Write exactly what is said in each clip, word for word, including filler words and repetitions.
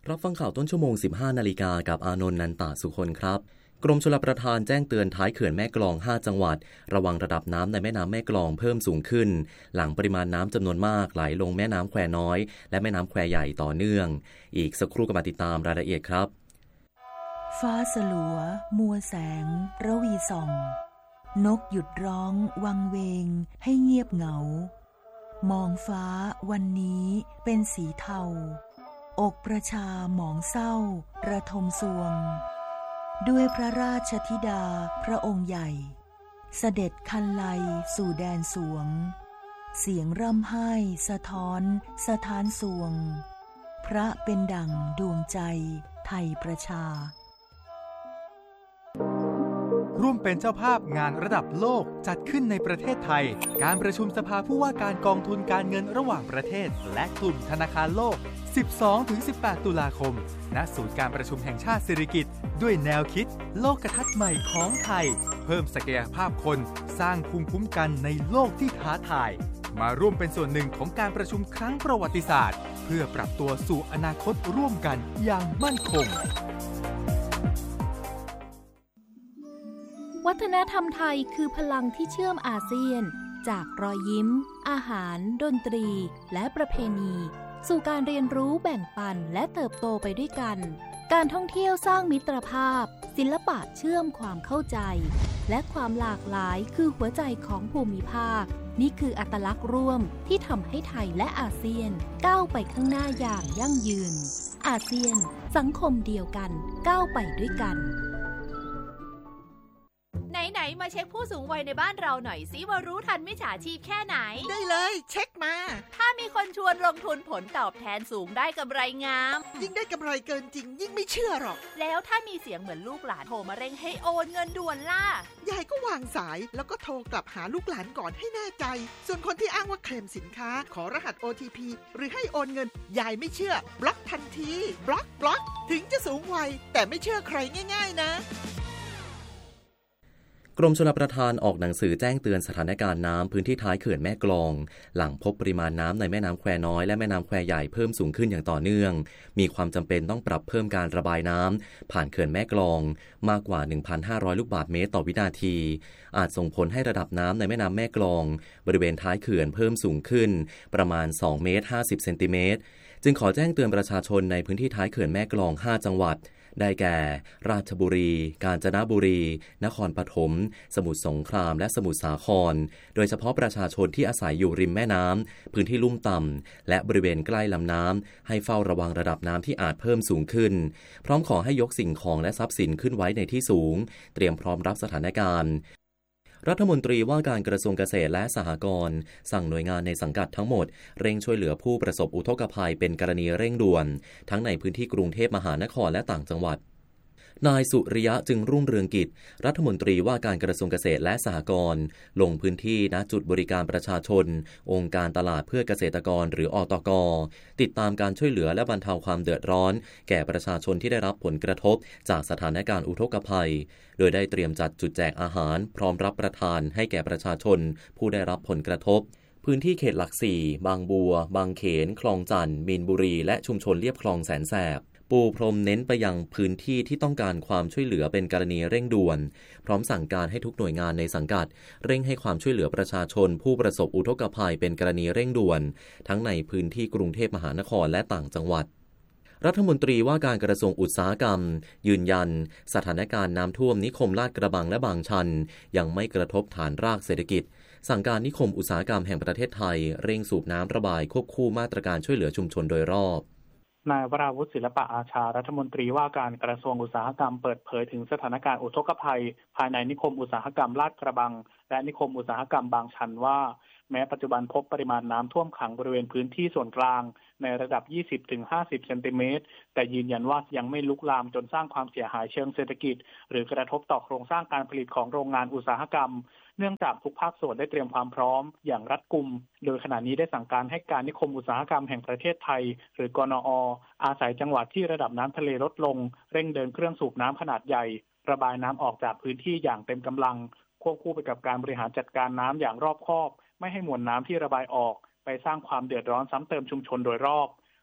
รับฟังข่าวต้นชั่วโมง สิบห้า นาฬิกากับอานนท์ นันตะสุคนครับกรมชลประทานแจ้งเตือนท้ายเขื่อนแม่กลองห้าจังหวัดระวังระดับน้ำในแม่น้ำแม่กลองเพิ่มสูงขึ้นหลังปริมาณน้ำจำนวนมากไหลลงแม่น้ำแควน้อยและแม่น้ำแควใหญ่ต่อเนื่องอีกสักครู่ก็มาติดตามรายละเอียดครับฟ้าสลัวมัวแสงระวีส่องนกหยุดร้องวังเวงให้เงียบเหงามองฟ้าวันนี้เป็นสีเทาอกประชาหมองเศร้าระทมสวงด้วยพระราชธิดาพระองค์ใหญ่เสด็จคันไลสู่แดนสวงเสียงร่ำไห้สะท้อนสะท้านสวงพระเป็นดั่งดวงใจไทยประชาร่วมเป็นเจ้าภาพงานระดับโลกจัดขึ้นในประเทศไทยการประชุมสภาผู้ว่าการกองทุนการเงินระหว่างประเทศและกลุ่มธนาคารโลก สิบสองถึงสิบแปด ตุลาคมณศูนย์การประชุมแห่งชาติสิริกิติ์ด้วยแนวคิดโลกทัศน์ใหม่ของไทยเพิ่มศักยภาพคนสร้างภูมิคุ้มกันในโลกที่ท้าทายมาร่วมเป็นส่วนหนึ่งของการประชุมครั้งประวัติศาสตร์เพื่อปรับตัวสู่อนาคตร่วมกันอย่างมั่นคงวัฒนธรรมไทยคือพลังที่เชื่อมอาเซียนจากรอยยิ้มอาหารดนตรีและประเพณีสู่การเรียนรู้แบ่งปันและเติบโตไปด้วยกันการท่องเที่ยวสร้างมิตรภาพศิลปะเชื่อมความเข้าใจและความหลากหลายคือหัวใจของภูมิภาคนี่คืออัตลักษณ์ร่วมที่ทำให้ไทยและอาเซียนก้าวไปข้างหน้าอย่างยั่งยืนอาเซียนสังคมเดียวกันก้าวไปด้วยกันไหนๆมาเช็คผู้สูงวัยในบ้านเราหน่อยสิว่ารู้ทันมิจฉาชีพแค่ไหนได้เลยเช็คมาถ้ามีคนชวนลงทุนผลตอบแทนสูงได้กำไรงามยิ่งได้กำไรเกินจริงยิ่งไม่เชื่อหรอกแล้วถ้ามีเสียงเหมือนลูกหลานโทรมาเร่งให้โอนเงินด่วนล่ะยายก็วางสายแล้วก็โทรกลับหาลูกหลานก่อนให้แน่ใจส่วนคนที่อ้างว่าเคลมสินค้าขอรหัส โอ ที พี หรือให้โอนเงินยายไม่เชื่อบล็อกทันทีบล็อกบล็อกถึงจะสูงวัยแต่ไม่เชื่อใครง่ายๆนะกรมชลประทานออกหนังสือแจ้งเตือนสถานการณ์น้ำพื้นที่ท้ายเขื่อนแม่กลองหลังพบปริมาณน้ำในแม่น้ำแควน้อยและแม่น้ำแควใหญ่เพิ่มสูงขึ้นอย่างต่อเนื่องมีความจำเป็นต้องปรับเพิ่มการระบายน้ำผ่านเขื่อนแม่กลองมากกว่า หนึ่งพันห้าร้อย ลูกบาศก์เมตรต่อวินาทีอาจส่งผลให้ระดับน้ำในแม่น้ำแม่กลองบริเวณท้ายเขื่อนเพิ่มสูงขึ้นประมาณสองเมตรห้าสิบเซนติเมตรจึงขอแจ้งเตือนประชาชนในพื้นที่ท้ายเขื่อนแม่กลองห้าจังหวัดได้แก่ราชบุรีกาญจนบุรีนครปฐมสมุทรสงครามและสมุทรสาครโดยเฉพาะประชาชนที่อาศัยอยู่ริมแม่น้ำพื้นที่ลุ่มต่ำและบริเวณใกล้ลำน้ำให้เฝ้าระวังระดับน้ำที่อาจเพิ่มสูงขึ้นพร้อมขอให้ยกสิ่งของและทรัพย์สินขึ้นไว้ในที่สูงเตรียมพร้อมรับสถานการณ์รัฐมนตรีว่าการกระทรวงเกษตรและสหกรณ์สั่งหน่วยงานในสังกัดทั้งหมดเร่งช่วยเหลือผู้ประสบอุทกภัยเป็นกรณีเร่งด่วนทั้งในพื้นที่กรุงเทพมหานครและต่างจังหวัดนายสุริยะจึงรุ่งเรืองกิจรัฐมนตรีว่าการกระทรวงเกษตรและสหกรณ์ลงพื้นที่ณจุดบริการประชาชนองค์การตลาดเพื่อเกษตรกรหรืออตก.ติดตามการช่วยเหลือและบรรเทาความเดือดร้อนแก่ประชาชนที่ได้รับผลกระทบจากสถานการณ์อุทกภัยโดยได้เตรียมจัดจุดแจกอาหารพร้อมรับประทานให้แก่ประชาชนผู้ได้รับผลกระทบพื้นที่เขตหลักสี่บางบัวบางเขนคลองจันทน์มีนบุรีและชุมชนเลียบคลองแสนแสบปูพรมเน้นไปยังพื้นที่ที่ต้องการความช่วยเหลือเป็นกรณีเร่งด่วนพร้อมสั่งการให้ทุกหน่วยงานในสังกัดเร่งให้ความช่วยเหลือประชาชนผู้ประสบอุทกภัยเป็นกรณีเร่งด่วนทั้งในพื้นที่กรุงเทพมหานครและต่างจังหวัดรัฐมนตรีว่าการกระทรวงอุตสาหกรรมยืนยันสถานการณ์น้ำท่วมนิคมลาดกระบังและบางชันยังไม่กระทบฐานรากเศรษฐกิจสั่งการนิคมอุตสาหกรรมแห่งประเทศไทยเร่งสูบน้ำระบายควบคู่มาตรการช่วยเหลือชุมชนโดยรอบนายวราวุฒิศิลปะอาชารัฐมนตรีว่าการกระทรวงอุตสาหกรรมเปิดเผยถึงสถานการณ์อุทกภัยภายในนิคมอุตสาหกรรมลาดกระบังและนิคมอุตสาหกรรมบางชันว่าแม้ปัจจุบันพบปริมาณน้ำท่วมขังบริเวณพื้นที่ส่วนกลางในระดับ ยี่สิบถึงห้าสิบ เซนติเมตรแต่ยืนยันว่ายังไม่ลุกลามจนสร้างความเสียหายเชิงเศรษฐกิจหรือกระทบต่อโครงสร้างการผลิตของโรงงานอุตสาหกรรมเนื่องจากทุกภาคส่วนได้เตรียมความพร้อมอย่างรัดกุมโดยขณะนี้ได้สั่งการให้การนิคมอุตสาหกรรมแห่งประเทศไทยหรือกนอ.อาศัยจังหวัดที่ระดับน้ำทะเลลดลงเร่งเดินเครื่องสูบน้ำขนาดใหญ่ระบายน้ำออกจากพื้นที่อย่างเต็มกำลังควบคู่ไปกับการบริหารจัดการน้ำอย่างรอบคอบไม่ให้มวลน้ำที่ระบายออกไปสร้างความเดือดร้อนซ้ำเติมชุมชนโดยรอบ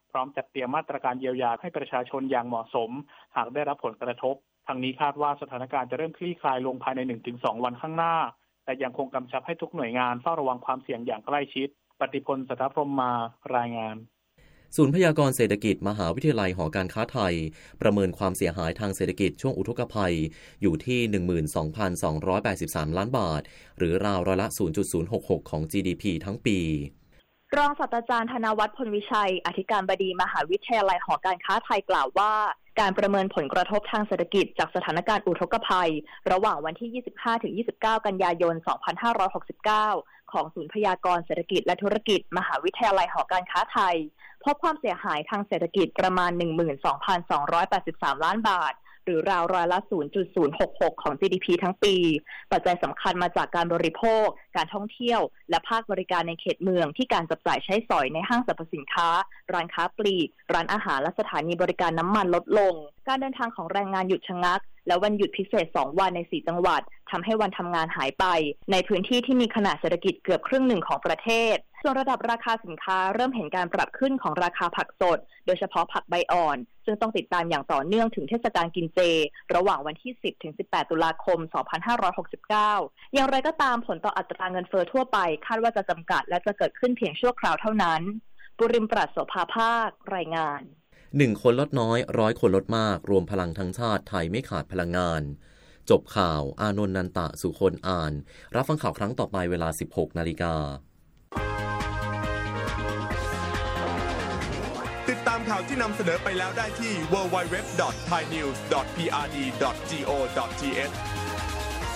พร้อมจัดเตรียมมาตรการเยียวยาให้ประชาชนอย่างเหมาะสมหากได้รับผลกระทบทางนี้คาดว่าสถานการณ์จะเริ่มคลี่คลายลงภายใน หนึ่งถึงสอง วันข้างหน้าแต่ยังคงกำชับให้ทุกหน่วยงานเฝ้าระวังความเสี่ยงอย่างใกล้ชิดปฏิพล สัทธพรหมมารายงานศูนย์พยากรณ์เศรษฐกิจมหาวิทยาลัยหอการค้าไทยประเมินความเสียหายทางเศรษฐกิจช่วงอุทกภัยอยู่ที่ หนึ่งหมื่นสองพันสองร้อยแปดสิบสาม ล้านบาทหรือราวร้อยละ ศูนย์จุดศูนย์หกหก ของ จี ดี พี ทั้งปีรองศาสตราจารย์ธนวัฒน์พลวิชัยอธิการบดีมหาวิทยาลัยหอการค้าไทยกล่าวว่าการประเมินผลกระทบทางเศรษฐกิจจากสถานการณ์อุทกภัยระหว่างวันที่ ยี่สิบห้าถึงยี่สิบเก้า กันยายน สองพันห้าร้อยหกสิบเก้า ของศูนย์พยากรณ์เศรษฐกิจและธุรกิจมหาวิทยาลัยหอการค้าไทยพบความเสียหายทางเศรษฐกิจประมาณ หนึ่งหมื่นสองพันสองร้อยแปดสิบสาม ล้านบาทหรือราวร้อยละ ศูนย์จุดศูนย์หกหก ของ จี ดี พี ทั้งปีปัจจัยสำคัญมาจากการบริโภคการท่องเที่ยวและภาคบริการในเขตเมืองที่การจับจ่ายใช้สอยในห้างสรรพสินค้าร้านค้าปลีกร้านอาหารและสถานีบริการน้ำมันลดลงการเดินทางของแรงงานหยุดชะงักและวันหยุดพิเศษสองวันในสี่จังหวัดทำให้วันทำงานหายไปในพื้นที่ที่มีขนาดเศรษฐกิจเกือบครึ่งหนึ่งของประเทศส่วนระดับราคาสินค้าเริ่มเห็นการปรับขึ้นของราคาผักสดโดยเฉพาะผักใบอ่อนซึ่งต้องติดตามอย่างต่อเนื่องถึงเทศกาลกินเจระหว่างวันที่ สิบถึงสิบแปด ตุลาคม สองพันห้าร้อยหกสิบเก้า อย่างไรก็ตามผลต่ออัตราเงินเฟ้อทั่วไปคาดว่าจะจำกัดและจะเกิดขึ้นเพียงชั่วคราวเท่านั้นบุริมปราศโสภาภาครายงานหนึ่งคนลดน้อยร้อยคนลดมากรวมพลังทั้งชาติไทยไม่ขาดพลังงานจบข่าวอานนท์นันตะสุคนอ่านรับฟังข่าวครั้งต่อไปเวลา สิบหกนาฬิกาติดตามข่าวที่นำเสนอไปแล้วได้ที่ ดับเบิลยู ดับเบิลยู ดับเบิลยู ดอท ไทยนิวส์ ดอท พี อาร์ ดี ดอท จี โอ ดอท ที เอช